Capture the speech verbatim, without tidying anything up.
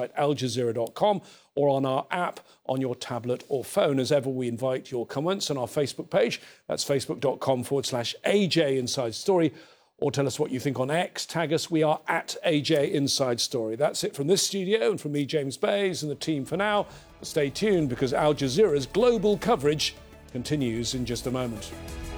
website al jazeera dot com or on our app on your tablet or phone. As ever, we invite your comments on our Facebook page. That's facebook.com forward slash AJ Inside Story. Or tell us what you think on X. Tag us. We are at A J Inside Story. That's it from this studio and from me, James Bays, and the team for now. But stay tuned because Al Jazeera's global coverage continues in just a moment.